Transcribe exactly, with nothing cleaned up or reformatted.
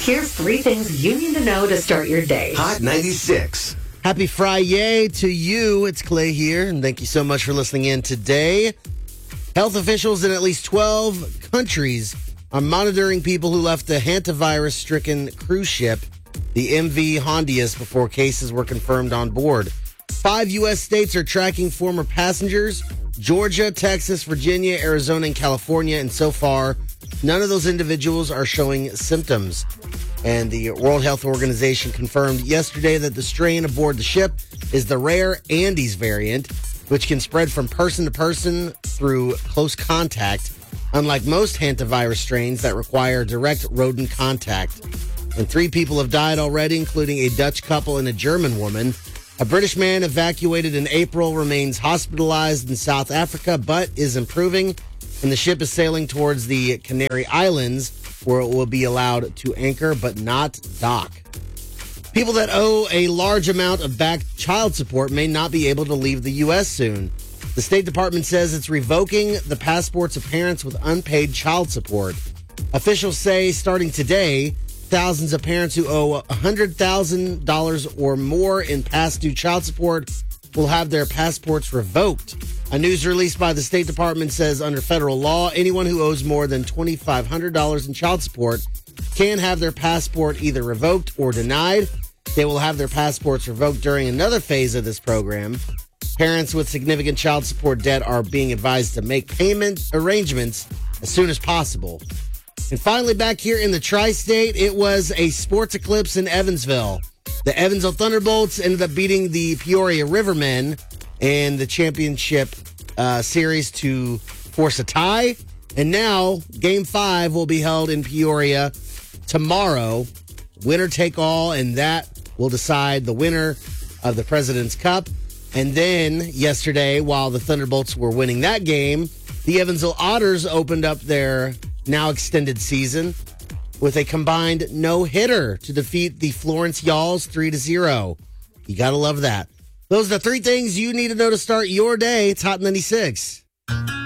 Here's three things you need to know to start your day. Hot ninety-six. Happy Friday to you. It's Clay here, and thank you so much for listening in today. Health officials in at least twelve countries are monitoring people who left the hantavirus-stricken cruise ship, the M V Hondius, before cases were confirmed on board. Five U S states are tracking former passengers: Georgia, Texas, Virginia, Arizona, and California. And so far, none of those individuals are showing symptoms. And the World Health Organization confirmed yesterday that the strain aboard the ship is the rare Andes variant, which can spread from person to person through close contact, unlike most hantavirus strains that require direct rodent contact. And three people have died already, including a Dutch couple and a German woman. A British man evacuated in April remains hospitalized in South Africa, but is improving. And the ship is sailing towards the Canary Islands, where it will be allowed to anchor but not dock. People that owe a large amount of back child support may not be able to leave the U S soon. The State Department says it's revoking the passports of parents with unpaid child support. Officials say starting today, thousands of parents who owe one hundred thousand dollars or more in past due child support will have their passports revoked. A news release by the State Department says under federal law, anyone who owes more than two thousand five hundred dollars in child support can have their passport either revoked or denied. They will have their passports revoked during another phase of this program. Parents with significant child support debt are being advised to make payment arrangements as soon as possible. And finally, back here in the Tri-State, it was a sports eclipse in Evansville. The Evansville Thunderbolts ended up beating the Peoria Rivermen in the championship uh, series to force a tie. And now, Game five will be held in Peoria tomorrow. Winner take all, and that will decide the winner of the President's Cup. And then, yesterday, while the Thunderbolts were winning that game, the Evansville Otters opened up their now extended season with a combined no-hitter to defeat the Florence Yalls three to zero. You got to love that. Those are the three things you need to know to start your day. It's Hot ninety-six.